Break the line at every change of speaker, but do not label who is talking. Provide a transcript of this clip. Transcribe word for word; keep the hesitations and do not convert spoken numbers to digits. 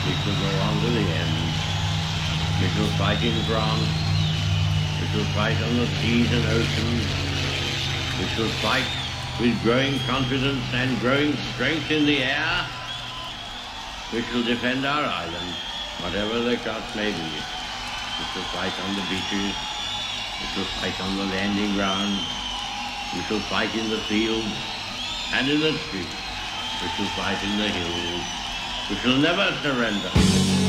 We shall go on to the end. We shall fight in France. We shall fight on the seas and oceans. We shall fight with growing confidence and growing strength in the air. We shall defend our island, whatever the cost may be. We shall fight on the beaches. We shall fight on the landing ground. We shall fight in the fields and in the streets. We shall fight in the hills. We shall never surrender.